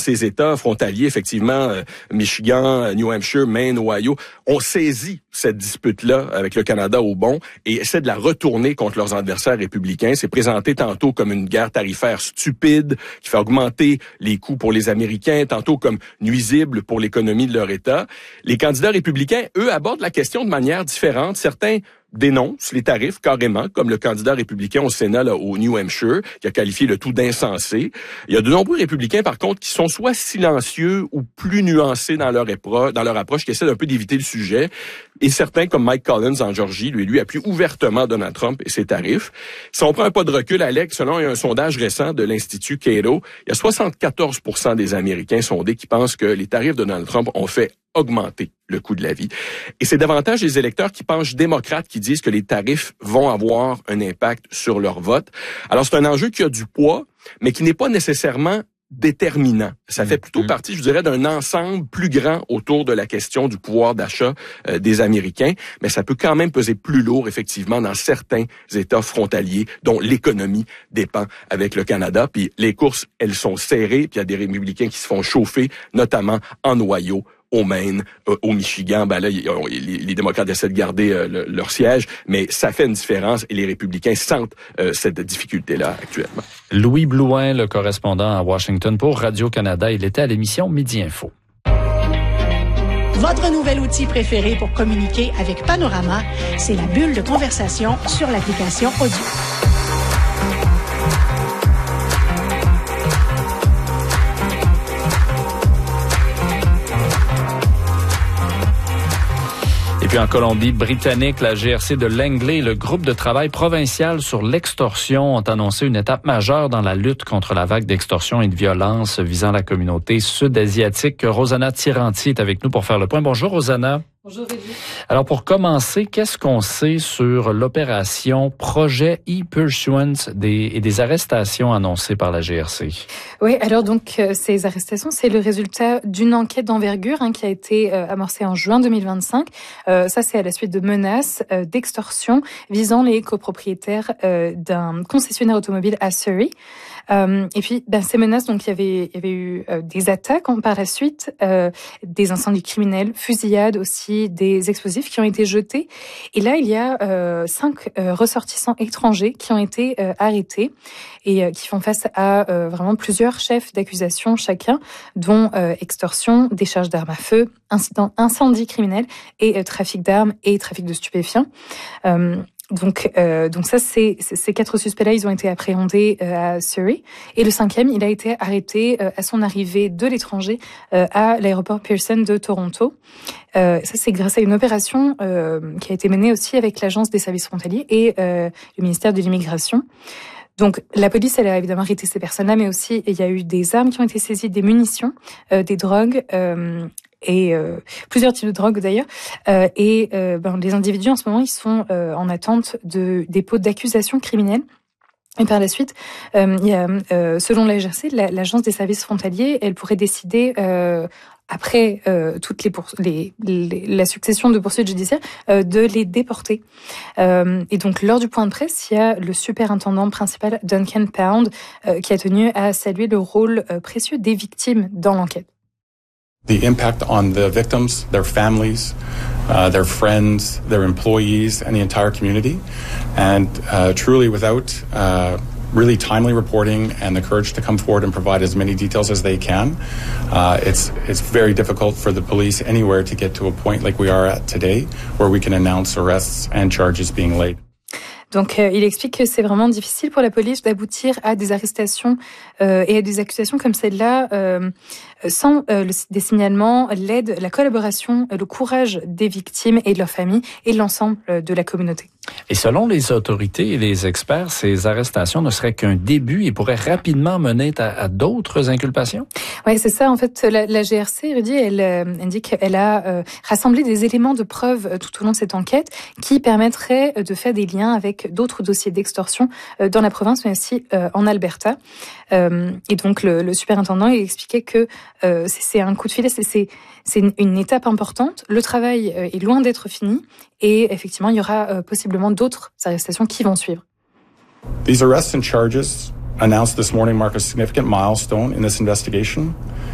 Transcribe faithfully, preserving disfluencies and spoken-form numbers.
ces États frontaliers, effectivement, euh, Michigan, New Hampshire, Maine, Ohio, ont saisi cette dispute-là avec le Canada au bon et essaient de la retourner contre leurs adversaires républicains. C'est présenté tantôt comme une guerre tarifaire stupide qui fait augmenter les coûts pour les Américains, tantôt comme nuisible pour l'économie de leur État. Les candidats républicains, eux, abordent la question de manière différente. Certains dénoncent les tarifs carrément, comme le candidat républicain au Sénat là, au New Hampshire, qui a qualifié le tout d'insensé. Il y a de nombreux républicains, par contre, qui sont soit silencieux ou plus nuancés dans leur, épro- dans leur approche, qui essaient un peu d'éviter le sujet. Et certains, comme Mike Collins en Georgie, lui, lui appuie ouvertement Donald Trump et ses tarifs. Si on prend un pas de recul, Alex, selon un sondage récent de l'Institut Cato, il y a soixante-quatorze pour cent des Américains sondés qui pensent que les tarifs de Donald Trump ont fait augmenter le coût de la vie. Et c'est davantage les électeurs qui penchent démocrates qui disent que les tarifs vont avoir un impact sur leur vote. Alors, c'est un enjeu qui a du poids, mais qui n'est pas nécessairement déterminant. Ça fait plutôt mmh. partie, je dirais, d'un ensemble plus grand autour de la question du pouvoir d'achat euh, des Américains, mais ça peut quand même peser plus lourd, effectivement, dans certains États frontaliers dont l'économie dépend avec le Canada. Puis les courses, elles sont serrées, puis il y a des républicains qui se font chauffer, notamment en Ohio, au Maine, euh, au Michigan. Ben là, les, les démocrates essaient de garder euh, le, leur siège, mais ça fait une différence et les républicains sentent euh, cette difficulté-là actuellement. Louis Blouin, le correspondant à Washington pour Radio-Canada, il était à l'émission Midi Info. Votre nouvel outil préféré pour communiquer avec Panorama, c'est la bulle de conversation sur l'application audio. Et puis en Colombie-Britannique, la G R C de Langley et le groupe de travail provincial sur l'extorsion ont annoncé une étape majeure dans la lutte contre la vague d'extorsion et de violence visant la communauté sud-asiatique. Rosanna Tiranti est avec nous pour faire le point. Bonjour Rosanna. Bonjour Rémi. Alors pour commencer, qu'est-ce qu'on sait sur l'opération Projet e-Pursuance des, et des arrestations annoncées par la G R C? Oui, alors donc euh, ces arrestations, c'est le résultat d'une enquête d'envergure hein, qui a été euh, amorcée en juin deux mille vingt-cinq. Euh, ça, c'est à la suite de menaces euh, d'extorsion visant les copropriétaires euh, d'un concessionnaire automobile à Surrey. Euh, et puis, ben, ces menaces, donc il y avait, il y avait eu euh, des attaques hein, par la suite, euh, des incendies criminels, fusillades aussi, des explosifs qui ont été jetés. Et là, il y a euh, cinq euh, ressortissants étrangers qui ont été euh, arrêtés et euh, qui font face à euh, vraiment plusieurs chefs d'accusation chacun, dont euh, extorsion, décharge d'armes à feu, incident, incendie criminel et euh, trafic d'armes et trafic de stupéfiants. Euh, Donc, euh, donc ça, c'est, ces quatre suspects-là, ils ont été appréhendés euh, à Surrey. Et le cinquième, il a été arrêté euh, à son arrivée de l'étranger euh, à l'aéroport Pearson de Toronto. Euh, ça, c'est grâce à une opération euh, qui a été menée aussi avec l'Agence des services frontaliers et euh, le ministère de l'Immigration. Donc, la police, elle a évidemment arrêté ces personnes-là, mais aussi, il y a eu des armes qui ont été saisies, des munitions, euh, des drogues, euh, et euh, plusieurs types de drogues d'ailleurs. Euh, et euh, ben, les individus, en ce moment, ils sont euh, en attente de dépôt d'accusations criminelles. Et par la suite, euh, il y a, euh, selon la G R C, la, l'Agence des services frontaliers, elle pourrait décider... Euh, après euh, toutes les, pour, les, les la succession de poursuites judiciaires, euh, de les déporter. Euh, et donc, lors du point de presse, il y a le superintendant principal Duncan Pound euh, qui a tenu à saluer le rôle euh, précieux des victimes dans l'enquête. The impact on the victims, their families, uh, their friends, their employees, and the entire community. And uh, truly without uh, really timely reporting and the courage to come forward and provide as many details as they can, uh, it's it's very difficult for the police anywhere to get to a point like we are at today where we can announce arrests and charges being laid. Donc, euh, il explique que c'est vraiment difficile pour la police d'aboutir à des arrestations euh, et à des accusations comme celle-là euh, sans euh, le, des signalements, l'aide, la collaboration, le courage des victimes et de leurs familles et de l'ensemble de la communauté. Et selon les autorités et les experts, ces arrestations ne seraient qu'un début et pourraient rapidement mener à, à d'autres inculpations? Oui, c'est ça. En fait, la, la G R C, Rudy, elle euh, indique qu'elle a euh, rassemblé des éléments de preuve euh, tout au long de cette enquête qui permettraient euh, de faire des liens avec d'autres dossiers d'extorsion euh, dans la province, mais aussi euh, en Alberta. Euh, et donc, le, le superintendant, il expliquait que euh, c'est, c'est un coup de filet, c'est, c'est, c'est une, une étape importante. Le travail euh, est loin d'être fini. Et effectivement, il y aura euh, possiblement d'autres arrestations qui vont suivre. These arrests and charges announced this morning mark a significant milestone in this investigation.